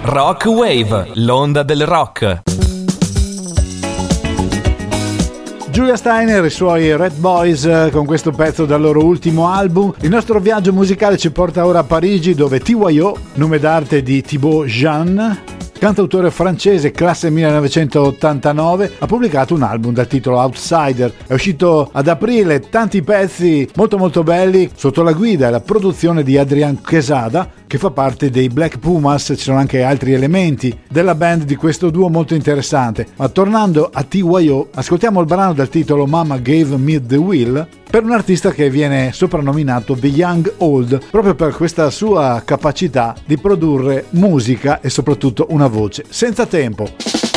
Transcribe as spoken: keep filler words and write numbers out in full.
Rock Wave, l'onda del rock. Julia Steiner e i suoi Red Boys con questo pezzo dal loro ultimo album. Il nostro viaggio musicale ci porta ora a Parigi, dove T Y O, nome d'arte di Thibaut Jean, cantautore francese classe millenovecentottantanove, ha pubblicato un album dal titolo Outsider. È uscito ad aprile, tanti pezzi molto molto belli sotto la guida e la produzione di Adrian Quesada, che fa parte dei Black Pumas. Ci sono anche altri elementi della band di questo duo molto interessante. Ma tornando a T Y O, ascoltiamo il brano dal titolo Mama Gave Me the Will, per un artista che viene soprannominato The Young Old proprio per questa sua capacità di produrre musica e soprattutto una voce senza tempo.